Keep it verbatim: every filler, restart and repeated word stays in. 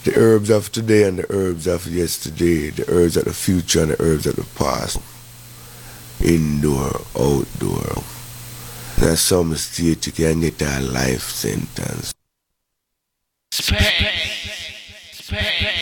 The herbs of today and the herbs of yesterday, the herbs of the future and the herbs of the past. Indoor, outdoor. That's some state you can get a life sentence. Space. Space.